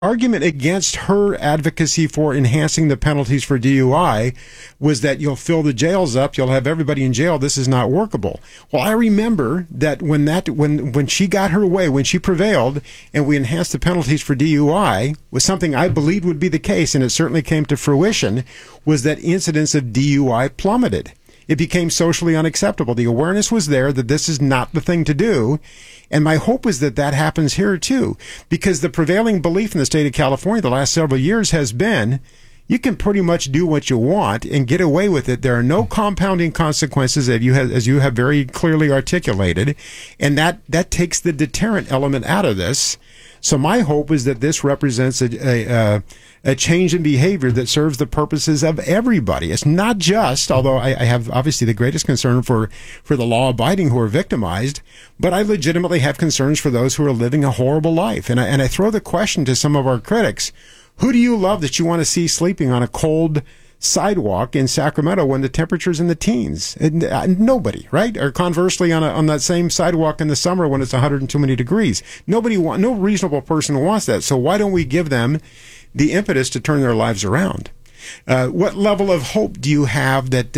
argument against her advocacy for enhancing the penalties for DUI was that you'll fill the jails up, you'll have everybody in jail, this is not workable. Well, I remember that when she got her way, when she prevailed, and we enhanced the penalties for DUI, was something I believed would be the case, and it certainly came to fruition, was that incidents of DUI plummeted. It became socially unacceptable. The awareness was there that this is not the thing to do. And my hope is that that happens here too, because the prevailing belief in the state of California the last several years has been you can pretty much do what you want and get away with it. There are no compounding consequences, as you have very clearly articulated, and that takes the deterrent element out of this. So my hope is that this represents a change in behavior that serves the purposes of everybody. It's not just, although I have obviously the greatest concern for the law-abiding who are victimized, but I legitimately have concerns for those who are living a horrible life. And I throw the question to some of our critics, who do you love that you want to see sleeping on a cold sidewalk in Sacramento when the temperature's in the teens? Nobody, right? Or conversely, on that same sidewalk in the summer when it's 120 degrees. No reasonable person wants that. So why don't we give them the impetus to turn their lives around? What level of hope do you have that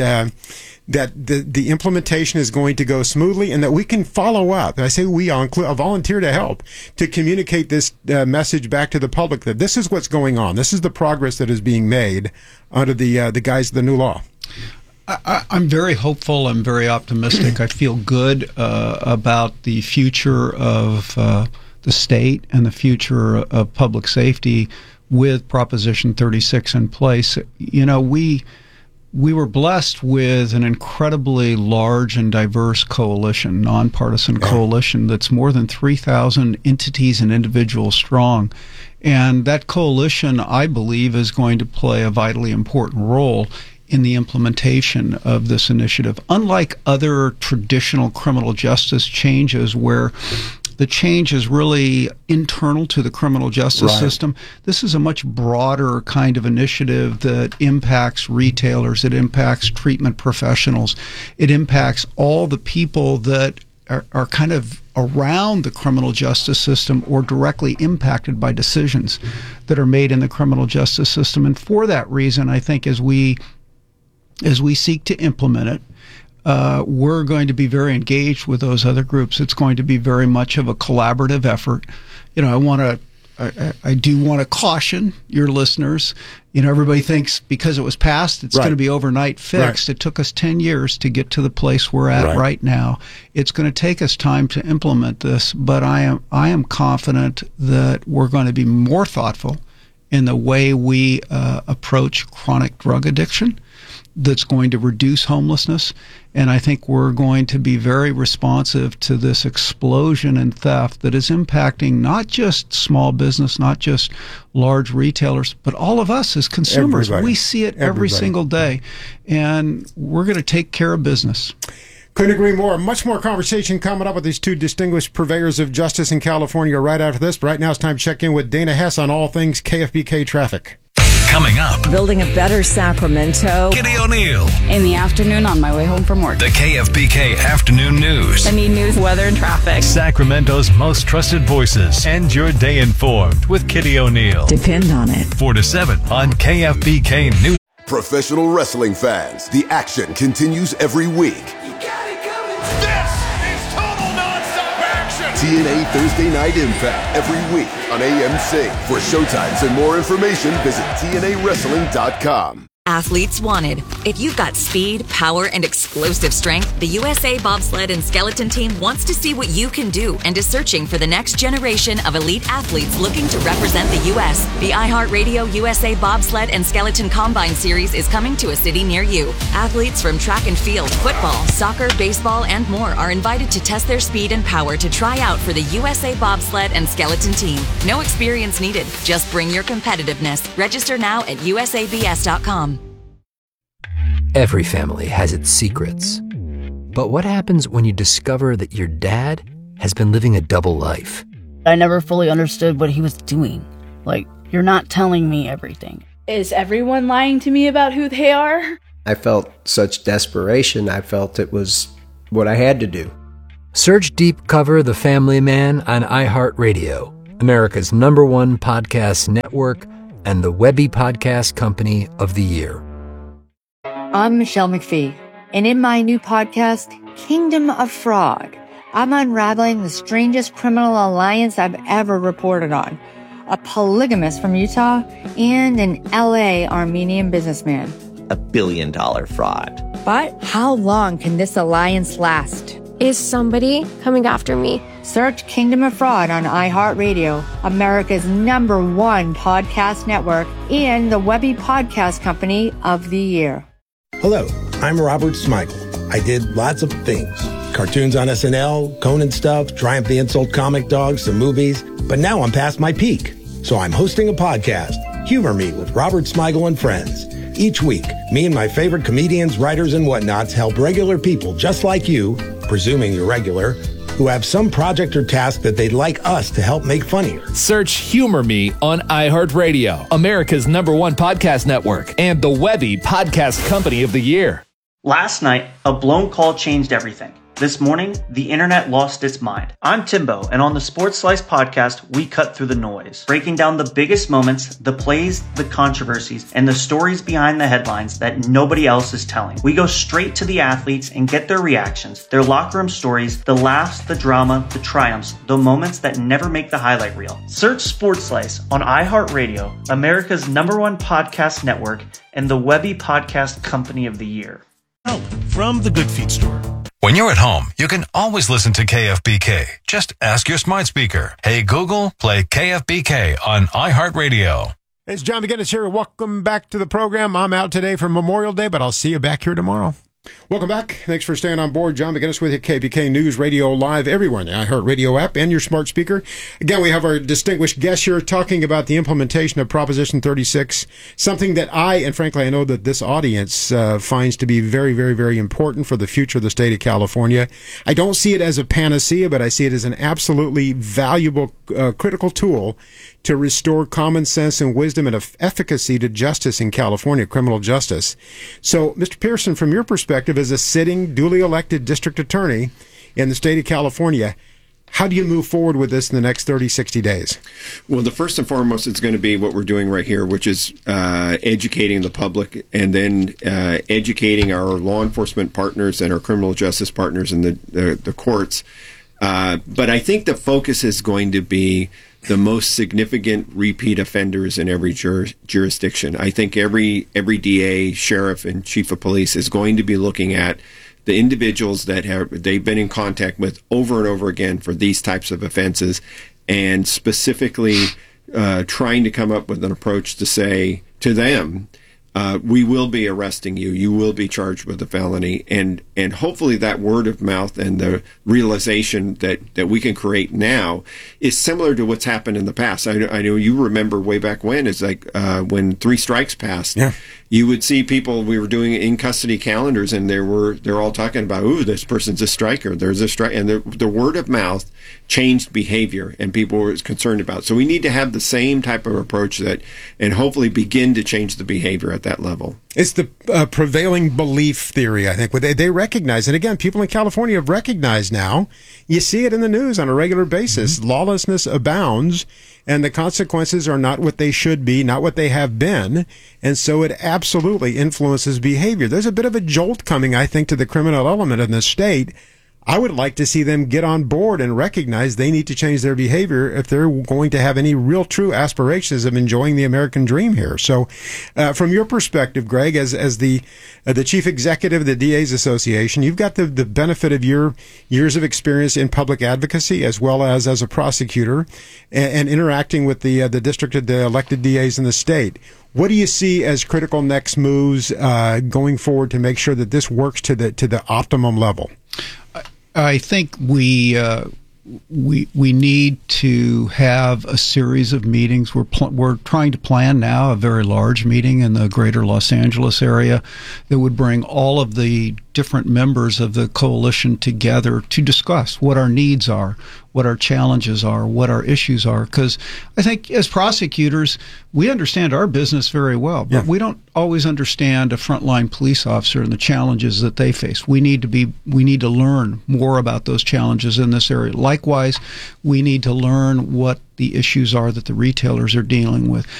the implementation is going to go smoothly and that we can follow up? I say we, I'll volunteer to help to communicate this message back to the public that this is what's going on. This is the progress that is being made under the guise of the new law. I'm very hopeful. I'm very optimistic. I feel good about the future of the state and the future of public safety with Proposition 36 in place. You know, we were blessed with an incredibly large and diverse coalition, nonpartisan coalition that's more than 3,000 entities and individuals strong. And that coalition, I believe, is going to play a vitally important role in the implementation of this initiative. Unlike other traditional criminal justice changes where the change is really internal to the criminal justice system, this is a much broader kind of initiative that impacts retailers, it impacts treatment professionals, it impacts all the people that are kind of around the criminal justice system or directly impacted by decisions that are made in the criminal justice system. And for that reason, I think as we seek to implement it, we're going to be very engaged with those other groups. It's going to be very much of a collaborative effort. You know, I do want to caution your listeners. You know, everybody thinks because it was passed, it's going to be overnight fixed. It took us 10 years to get to the place we're at right now. It's going to take us time to implement this, but I am confident that we're going to be more thoughtful in the way we approach chronic drug addiction that's going to reduce homelessness. And I think we're going to be very responsive to this explosion in theft that is impacting not just small business, not just large retailers, but all of us as consumers. Everybody. We see it every single day, and we're going to take care of business. Couldn't agree more. Much more conversation coming up with these two distinguished purveyors of justice in California right after this. But right now it's time to check in with Dana Hess on all things KFBK traffic. Coming up, building a better Sacramento. Kitty O'Neill. In the afternoon on my way home from work. The KFBK Afternoon News. I need news, weather, and traffic. Sacramento's most trusted voices. And your day informed with Kitty O'Neill. Depend on it. 4 to 7 on KFBK News. Professional wrestling fans, the action continues every week. This is total nonstop action! TNA Thursday Night Impact every week on AMC. For showtimes and more information, visit TNAWrestling.com. Athletes wanted. If you've got speed, power, and explosive strength, the USA Bobsled and Skeleton Team wants to see what you can do and is searching for the next generation of elite athletes looking to represent the U.S. The iHeartRadio USA Bobsled and Skeleton Combine Series is coming to a city near you. Athletes from track and field, football, soccer, baseball, and more are invited to test their speed and power to try out for the USA Bobsled and Skeleton Team. No experience needed. Just bring your competitiveness. Register now at usabs.com. Every family has its secrets. But what happens when you discover that your dad has been living a double life? I never fully understood what he was doing. Like, you're not telling me everything. Is everyone lying to me about who they are? I felt such desperation. I felt it was what I had to do. Search Deep Cover The Family Man on iHeartRadio America's #1 podcast network, and the Webby Podcast Company of the Year. I'm Michelle McPhee, and in my new podcast, Kingdom of Fraud, I'm unraveling the strangest criminal alliance I've ever reported on. A polygamist from Utah and an LA Armenian businessman. $1 billion fraud. But how long can this alliance last? Is somebody coming after me? Search Kingdom of Fraud on iHeartRadio, America's #1 podcast network, and the Webby Podcast Company of the Year. Hello, I'm Robert Smigel. I did lots of things. Cartoons on SNL, Conan stuff, Triumph the Insult Comic Dogs, some movies. But now I'm past my peak. So I'm hosting a podcast, Humor Me with Robert Smigel and Friends. Each week, me and my favorite comedians, writers, and whatnots help regular people just like you, presuming you're regular, who have some project or task that they'd like us to help make funnier. Search Humor Me on iHeartRadio, America's #1 podcast network, and the Webby Podcast Company of the Year. Last night, a blown call changed everything. This morning, the internet lost its mind. I'm Timbo, and on the Sports Slice podcast, we cut through the noise, breaking down the biggest moments, the plays, the controversies, and the stories behind the headlines that nobody else is telling. We go straight to the athletes and get their reactions, their locker room stories, the laughs, the drama, the triumphs, the moments that never make the highlight reel. Search Sports Slice on iHeartRadio, America's #1 podcast network, and the Webby Podcast Company of the Year. From the Good Feet store. When you're at home, you can always listen to KFBK. Just ask your smart speaker, "Hey Google, play KFBK on iHeartRadio." It's John McGinnis here. Welcome back to the program. I'm out today for Memorial Day, but I'll see you back here tomorrow. Welcome back. Thanks for staying on board. John McGinnis with you, KBK News Radio live everywhere in the iHeartRadio app and your smart speaker. Again, we have our distinguished guest here talking about the implementation of Proposition 36, something that and frankly, I know that this audience finds to be very, very, very important for the future of the state of California. I don't see it as a panacea, but I see it as an absolutely valuable, critical tool to restore common sense and wisdom and efficacy to justice in California, criminal justice. So, Mr. Pearson, from your perspective as a sitting, duly elected district attorney in the state of California, how do you move forward with this in the next 30, 60 days? Well, the first and foremost, it's going to be what we're doing right here, which is educating the public and then educating our law enforcement partners and our criminal justice partners in the courts. But I think the focus is going to be the most significant repeat offenders in every jurisdiction. I think every DA, sheriff, and chief of police is going to be looking at the individuals that they've been in contact with over and over again for these types of offenses, and specifically trying to come up with an approach to say to them, we will be arresting you. You will be charged with a felony. And hopefully that word of mouth and the realization that we can create now is similar to what's happened in the past. I know you remember way back when, it's like when 3 strikes passed. Yeah. You would see people, we were doing in custody calendars, and they're all talking about, ooh, this person's a striker. There's a strike. And the word of mouth changed behavior, and people were concerned about it. So we need to have the same type of approach and hopefully begin to change the behavior at that level. It's the prevailing belief theory, I think. They recognize, and again, people in California have recognized now, you see it in the news on a regular basis, lawlessness abounds, and the consequences are not what they should be, not what they have been, and so it absolutely influences behavior. There's a bit of a jolt coming, I think, to the criminal element in the state. I would like to see them get on board and recognize they need to change their behavior if they're going to have any real true aspirations of enjoying the American dream here. So, from your perspective, Greg, as the chief executive of the DA's Association, you've got the benefit of your years of experience in public advocacy as well as a prosecutor and interacting with the district of the elected DAs in the state. What do you see as critical next moves going forward to make sure that this works to the optimum level? I think we need to have a series of meetings. We're trying to plan now a very large meeting in the greater Los Angeles area that would bring all of the different members of the coalition together to discuss what our needs are, what our challenges are, what our issues are. Because I think as prosecutors, we understand our business very well, but we don't always understand a frontline police officer and the challenges that they face. We need to learn more about those challenges in this area. Likewise, we need to learn what the issues are that the retailers are dealing with.